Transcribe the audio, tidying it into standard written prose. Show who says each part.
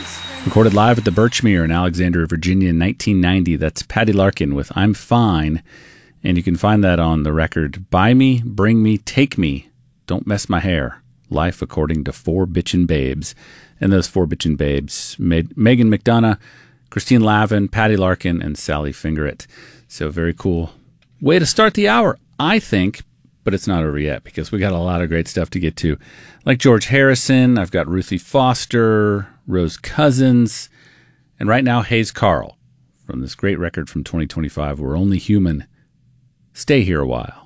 Speaker 1: Recorded live at the Birchmere in Alexandria, Virginia in 1990. That's Patty Larkin with I'm Fine. And you can find that on the record Buy Me, Bring Me, Take Me, Don't Mess My Hair. Life According to Four Bitchin' Babes. And those four bitchin' babes made Megan McDonough, Christine Lavin, Patty Larkin, and Sally Fingerett. So very cool way to start the hour, I think. But it's not over yet because we got a lot of great stuff to get to. Like George Harrison, I've got Ruthie Foster, Rose Cousins, and right now Hayes Carll from this great record from 2025, We're Only Human. Stay here a while.